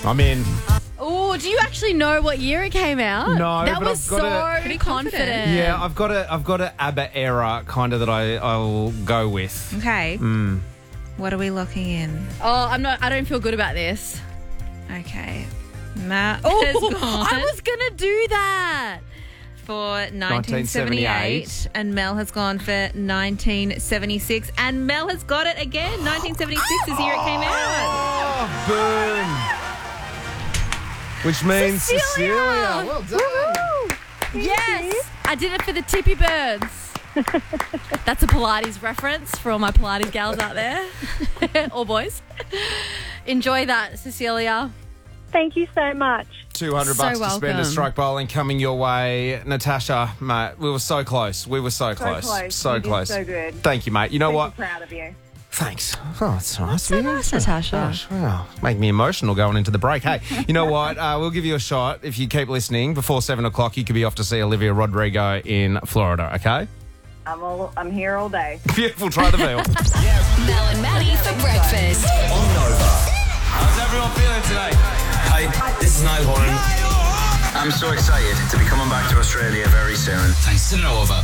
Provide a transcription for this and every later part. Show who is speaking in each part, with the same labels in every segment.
Speaker 1: I'm in.
Speaker 2: Oh, do you actually know what year it came out?
Speaker 1: No,
Speaker 2: that
Speaker 1: but
Speaker 2: was
Speaker 1: I've got
Speaker 2: so confident.
Speaker 1: Yeah, I've got a ABBA era kind of that I will go with.
Speaker 3: Okay. What are we locking in?
Speaker 2: Oh, I don't feel good about this.
Speaker 3: Okay. Matt
Speaker 2: Oh,
Speaker 3: has gone
Speaker 2: I was gonna do that.
Speaker 3: for 1978 and Mel has gone for 1976 and Mel has got it again. 1976 is the year it came out.
Speaker 1: Oh, boom. Which means Cecilia. Well done.
Speaker 2: Woo-hoo. Yes, I did it for the Tippy Birds. That's a Pilates reference for all my Pilates gals out there. Or boys. Enjoy that, Cecilia.
Speaker 4: Thank you so much.
Speaker 1: $200 to spend
Speaker 2: welcome.
Speaker 1: at Strike Bowling coming your way. Natasha, mate, we were so close. We were so close. So
Speaker 4: You did
Speaker 1: close.
Speaker 4: so good.
Speaker 1: Thank you, mate. You know
Speaker 4: Super
Speaker 1: what?
Speaker 4: proud of you.
Speaker 1: Thanks. Oh, that's nice.
Speaker 2: So nice, Natasha.
Speaker 1: Gosh, wow. Make me emotional going into the break. Hey, you know what? We'll give you a shot. If you keep listening, before 7 o'clock, you could be off to see Olivia Rodrigo in Florida, okay?
Speaker 4: I'm here all day.
Speaker 1: Beautiful. Try the veal.
Speaker 5: Mel and Maddie for breakfast.
Speaker 6: On Nova.
Speaker 7: How's everyone feeling today?
Speaker 6: Hi, this is Niall Horan. I'm so excited to be coming back to Australia very soon.
Speaker 7: Thanks to Nova.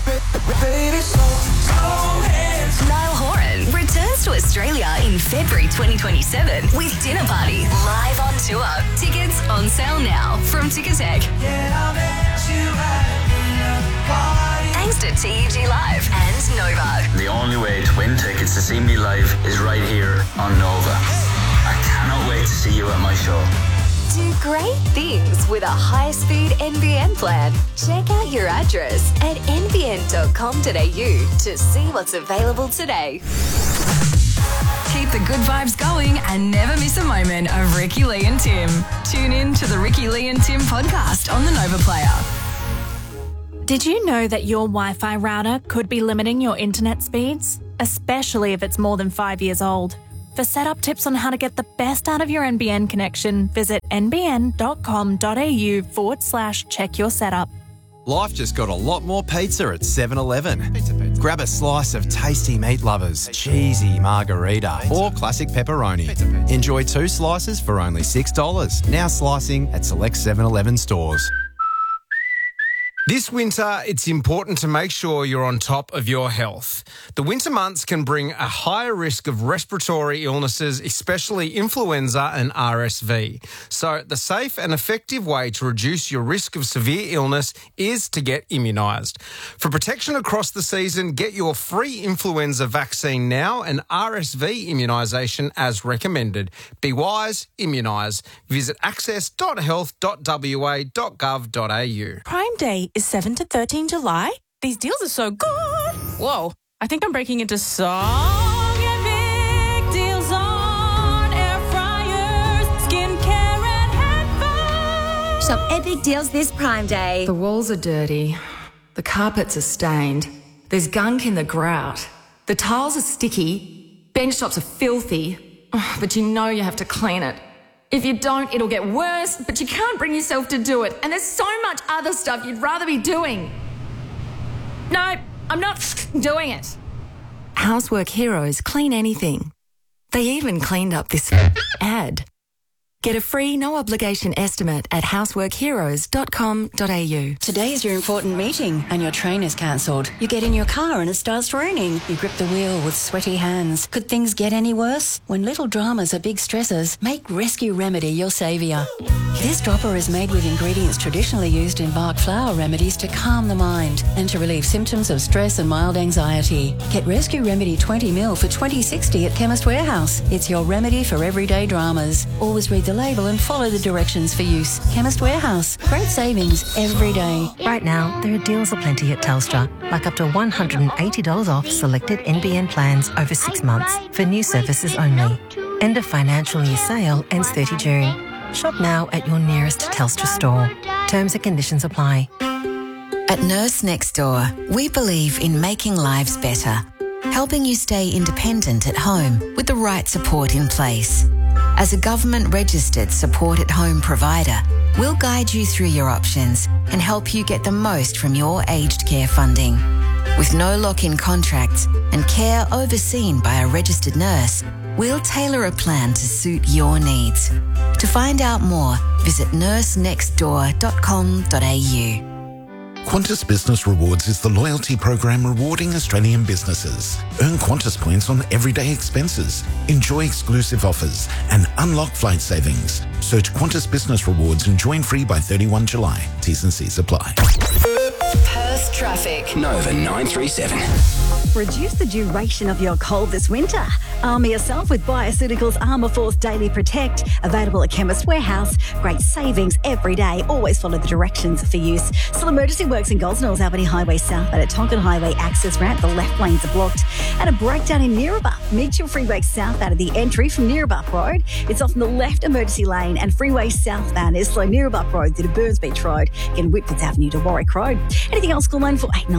Speaker 5: Niall Horan returns to Australia in February 2027 with Dinner Party live on tour. Tickets on sale now from Ticketek. Thanks to TEG Live and Nova.
Speaker 6: The only way to win tickets to see me live is right here on Nova. I cannot wait to see you at my show.
Speaker 5: Do great things with a high-speed NBN plan. Check out your address at nbn.com.au to see what's available today. Keep the good vibes going and never miss a moment of Ricky Lee and Tim. Tune in to the Ricky Lee and Tim podcast on the Nova Player.
Speaker 8: Did you know that your Wi-Fi router could be limiting your internet speeds? Especially if it's more than 5 years old. For setup tips on how to get the best out of your NBN connection, visit nbn.com.au/check your setup.
Speaker 9: Life just got a lot more pizza at 7-Eleven. Grab a slice of tasty meat lovers, cheesy margarita, or classic pepperoni. Enjoy 2 slices for only $6. Now slicing at select 7-Eleven stores.
Speaker 1: This winter, it's important to make sure you're on top of your health. The winter months can bring a higher risk of respiratory illnesses, especially influenza and RSV. So the safe and effective way to reduce your risk of severe illness is to get immunised. For protection across the season, get your free influenza vaccine now and RSV immunisation as recommended. Be wise, immunise. Visit access.health.wa.gov.au.
Speaker 8: Prime Day is 7 to 13 July. These deals are so good. Whoa, I think I'm breaking into song and big deals on air fryers, skincare and headphones.
Speaker 10: Shop epic deals this Prime Day.
Speaker 11: The walls are dirty. The carpets are stained. There's gunk in the grout. The tiles are sticky. Bench tops are filthy. Oh, but you know you have to clean it. If you don't, it'll get worse, but you can't bring yourself to do it. And there's so much other stuff you'd rather be doing. No, I'm not doing it.
Speaker 12: Housework Heroes clean anything. They even cleaned up this ad. Get a free, no-obligation estimate at houseworkheroes.com.au.
Speaker 13: Today's your important meeting and your train is cancelled. You get in your car and it starts raining. You grip the wheel with sweaty hands. Could things get any worse? When little dramas are big stressors, make Rescue Remedy your saviour. This dropper is made with ingredients traditionally used in Bach flower remedies to calm the mind and to relieve symptoms of stress and mild anxiety. Get Rescue Remedy 20ml for $20.60 at Chemist Warehouse. It's your remedy for everyday dramas. Always read the label and follow the directions for use. Chemist Warehouse. Great savings every day.
Speaker 14: Right now, there are deals aplenty at Telstra, like up to $180 off selected NBN plans over 6 months for new services only. End of financial year sale ends 30 June. Shop now at your nearest Telstra store. Terms and conditions apply.
Speaker 12: At Nurse Next Door, we believe in making lives better, helping you stay independent at home with the right support in place. As a government-registered support-at-home provider, we'll guide you through your options and help you get the most from your aged care funding. With no lock-in contracts and care overseen by a registered nurse, we'll tailor a plan to suit your needs. To find out more, visit nursenextdoor.com.au.
Speaker 15: Qantas Business Rewards is the loyalty program rewarding Australian businesses. Earn Qantas points on everyday expenses, enjoy exclusive offers and unlock flight savings. Search Qantas Business Rewards and join free by 31 July. T's and C's apply.
Speaker 5: Perth traffic.
Speaker 16: Nova 937.
Speaker 17: Reduce the duration of your cold this winter. Arm yourself with Bioceuticals Armour Force Daily Protect. Available at Chemist Warehouse. Great savings every day. Always follow the directions for use. Still emergency works in Gosnells, Albany Highway South, and at Tonkin Highway access ramp. The left lanes are blocked. And a breakdown in Neerabup. Mitchell Freeway southbound at the entry from Neerabup Road. It's off in the left emergency lane, and Freeway southbound is slow Neerabup Road through to Burns Beach Road, getting Whitfords Avenue to Warwick Road. Anything else, call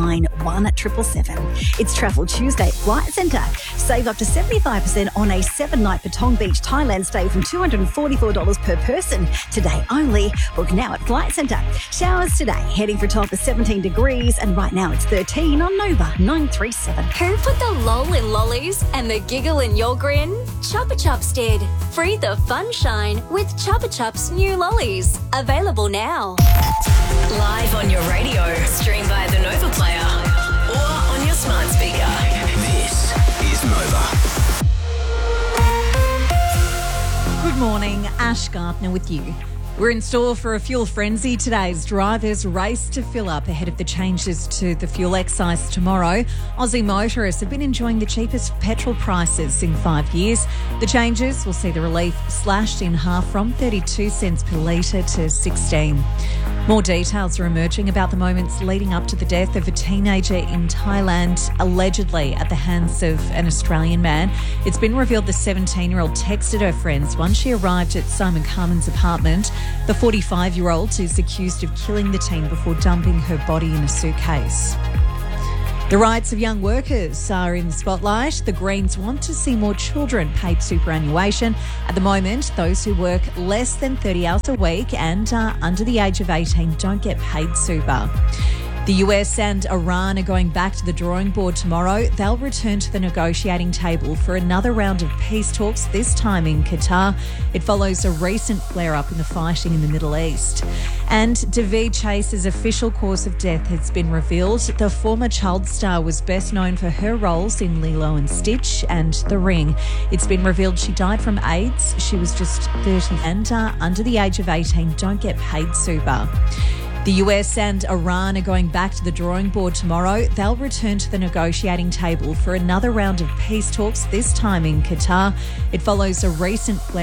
Speaker 17: 9489 It's Travel Tuesday at Flight Centre. Save up to 75% on a 7-night Patong Beach, Thailand stay from $244 per person. Today only. Book now at Flight Centre. Showers today, heading for a top of 17 degrees, and right now it's 13 on Nova 937.
Speaker 5: Who put the lol in lollies and the giggle in your grin? Chupa Chups did. Free the fun shine with Chupa Chups new lollies. Available now.
Speaker 18: Live on your radio, stream via the Nova Player, or on your smart speaker.
Speaker 16: This is Nova.
Speaker 19: Good morning, Ash Gardner with you. We're in store for a fuel frenzy today as drivers race to fill up ahead of the changes to the fuel excise tomorrow. Aussie motorists have been enjoying the cheapest petrol prices in 5 years. The changes will see the relief slashed in half from 32 cents per litre to 16. More details are emerging about the moments leading up to the death of a teenager in Thailand, allegedly at the hands of an Australian man. It's been revealed the 17-year-old texted her friends once she arrived at Simon Carmen's apartment. The 45-year-old is accused of killing the teen before dumping her body in a suitcase. The rights of young workers are in the spotlight. The Greens want to see more children paid superannuation. At the moment, those who work less than 30 hours a week and are under the age of 18 don't get paid super. The US and Iran are going back to the drawing board tomorrow. They'll return to the negotiating table for another round of peace talks, this time in Qatar. It follows a recent flare-up in the fighting in the Middle East. And Daveed Chase's official cause of death has been revealed. The former child star was best known for her roles in Lilo and Stitch and The Ring. It's been revealed she died from AIDS. She was just 30 and under the age of 18 don't get paid super. The US and Iran are going back to the drawing board tomorrow. They'll return to the negotiating table for another round of peace talks, this time in Qatar. It follows a recent flare